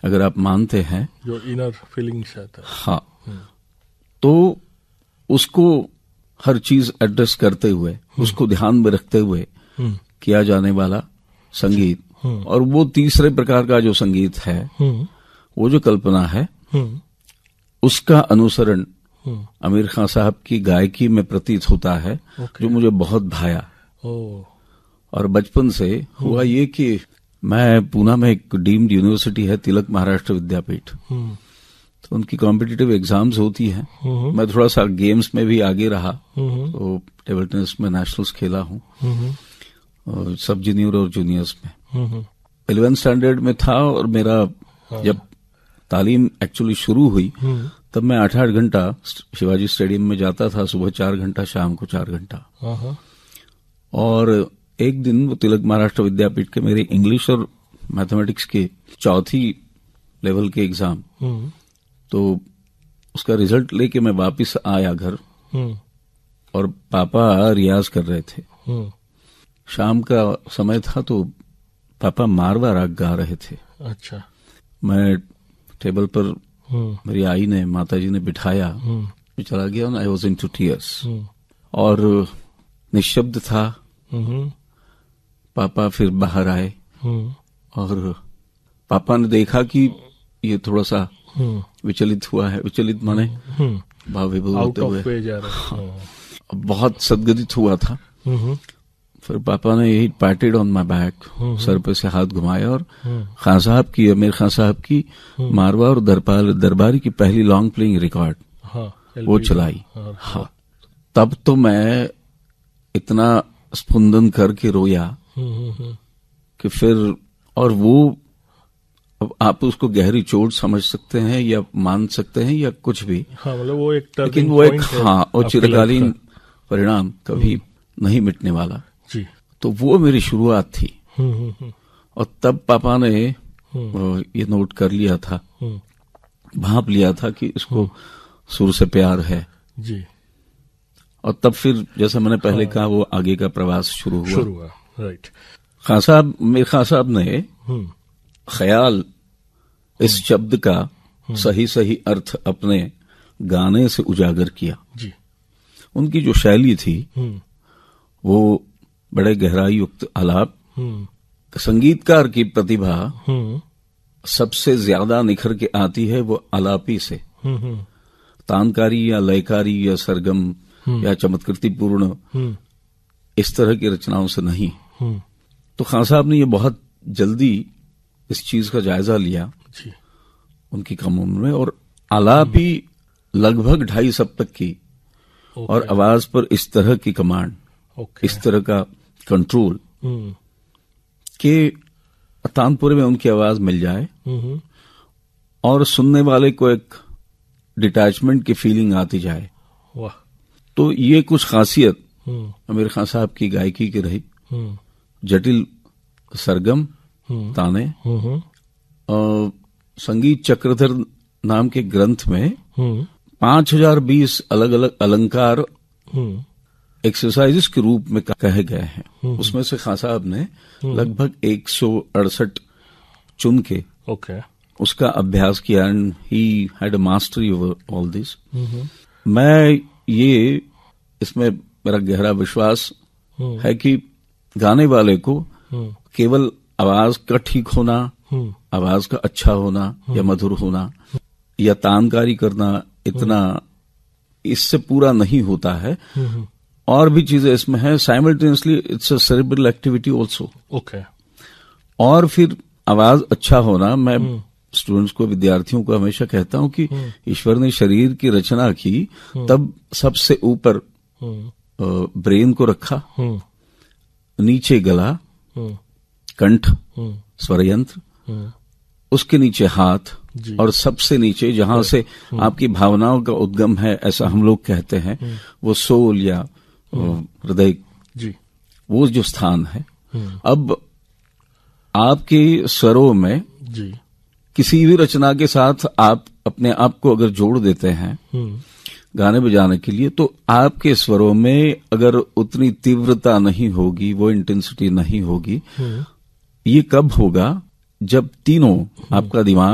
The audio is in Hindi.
अगर आप मानते हैं, जो इनर फीलिंग्स आता है। हाँ, तो उसको हर चीज एड्रेस करते हुए, उसको ध्यान में रखते हुए किया जाने वाला संगीत, और वो तीसरे प्रकार का जो संगीत है, वो जो कल्पना है, उसका अनुसरण आमिर खान साहब की गायकी में प्रतीत होता है, जो मुझे बहुत भाया। और बचपन से हुआ ये कि मैं पूना में एक डीम्ड यूनिवर्सिटी है, तिलक महाराष्ट्र विद्यापीठ, तो उनकी कॉम्पिटिटिव एग्जाम्स होती हैं। मैं थोड़ा सा गेम्स में भी आगे रहा, तो टेबल टेनिस में नेशनल्स खेला हूँ, और सब जूनियर और जूनियर्स में। 11th स्टैंडर्ड में था, और मेरा जब तालीम एक्चुअली शुरू हुई, तब मैं 8-8 घंटा शिवाजी स्टेडियम में जाता था, सुबह 4 घंटा, शाम को 4 घंटा। और एक दिन वो तिलक महाराष्ट्र विद्यापीठ के मेरे इंग्लिश और मैथमेटिक्स के चौथी लेवल के एग्जाम, तो उसका रिजल्ट लेके मैं वापस आया घर, और पापा रियाज कर रहे थे। शाम का समय था, तो पापा मारवा राग गा रहे थे। अच्छा। मैं टेबल पर मेरी आई ने, माताजी ने बिठाया, मैं चला गया, आई वॉज इनटू टीयर्स, और निशब्द था। पापा फिर बाहर आए, और पापा ने देखा कि ये थोड़ा सा विचलित हुआ है। विचलित माने भाव विभोर होते हुए, बहुत सदगदित हुआ था। फिर पापा ने यही पैटेड ऑन माई बैक, सर पे से हाथ घुमाया, और खान साहब की, आमिर खान साहब की मारवा और दरबारी की पहली लॉन्ग प्लेइंग रिकॉर्ड वो चलाई। हाँ, तब तो मैं इतना स्पंदन करके रोया कि फिर, और वो, अब आप उसको गहरी चोट समझ सकते हैं या मान सकते हैं या कुछ भी, हाँ, मतलब वो एक, लेकिन वो एक, हाँ, और चिरकालीन परिणाम कभी नहीं मिटने वाला जी। तो वो मेरी शुरुआत थी। और तब पापा ने ये नोट कर लिया था, भांप लिया था कि इसको सुर से प्यार है जी। और तब फिर जैसा मैंने पहले कहा, वो आगे का प्रवास शुरू हुआ। राइट। खान साहब, मेरे खान साहब ने ख्याल इस शब्द का सही सही अर्थ अपने गाने से उजागर किया जी। उनकी जो शैली थी वो बड़े गहराई युक्त आलाप, संगीतकार की प्रतिभा सबसे ज्यादा निखर के आती है वो आलापी से। तानकारी या लयकारी या सरगम या चमत्कृति पूर्ण इस तरह की रचनाओं से नहीं। तो खान साहब ने ये बहुत जल्दी इस चीज का जायजा लिया जी। उनकी कम उम्र में, और आलापी लगभग 2.5 सप्तक की और आवाज पर इस तरह की कमांड, इस तरह का कंट्रोल कि तानपुरे में उनकी आवाज मिल जाए और सुनने वाले को एक डिटैचमेंट की फीलिंग आती जाए। वाह। तो ये कुछ खासियत आमिर खान साहब की गायकी की रही। जटिल सरगम ताने, और संगीत चक्रधर नाम के ग्रंथ में 5020 अलग अलग अलंकार एक्सरसाइजेस के रूप में कहे गए हैं। उसमें से खान साहब ने लगभग 168 चुन के उसका अभ्यास किया, and he had a mastery over all this. मैं ये, इसमें मेरा गहरा विश्वास है कि गाने वाले को केवल आवाज का ठीक होना, आवाज का अच्छा होना या मधुर होना या तानकारी करना, इतना इससे पूरा नहीं होता है। और भी चीजें इसमें है। Simultaneously it's a cerebral activity also. और फिर आवाज अच्छा होना, मैं स्टूडेंट्स को, विद्यार्थियों को हमेशा कहता हूं कि ईश्वर ने शरीर की रचना की, तब सबसे ऊपर ब्रेन को रखा, नीचे गला, कंठ, स्वरयंत्र, उसके नीचे हाथ, और सबसे नीचे जहां से आपकी भावनाओं का उद्गम है, ऐसा हम लोग कहते हैं, वो सोल या हृदय, वो जो स्थान है। अब आपके स्वरों में किसी भी रचना के साथ आप अपने आप को अगर जोड़ देते हैं गाने बजाने के लिए, तो आपके स्वरों में अगर उतनी तीव्रता नहीं होगी, वो इंटेंसिटी नहीं होगी। ये कब होगा? जब तीनों, आपका दिमाग,